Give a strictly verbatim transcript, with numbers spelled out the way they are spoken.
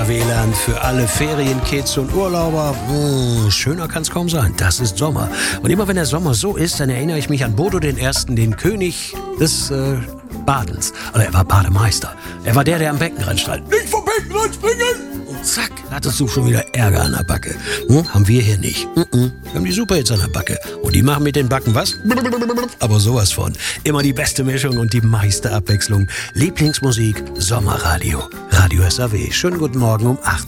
W Land für alle Ferienkids und Urlauber. Mmh, schöner kann's kaum sein. Das ist Sommer. Und immer wenn der Sommer so ist, dann erinnere ich mich an Bodo den Ersten, den König des äh, Badens. Also er war Bademeister. Er war der, der am Beckenrand stand. Nicht vom Beckenrand springen! Und zack, hattest du schon wieder Ärger an der Backe. Hm, haben wir hier nicht. Mm-mm. Wir haben die Superhits an der Backe. Und die machen mit den Backen was? Aber sowas von. Immer die beste Mischung und die meiste Abwechslung. Lieblingsmusik, Sommerradio. Radio S A W. Schönen guten Morgen um acht.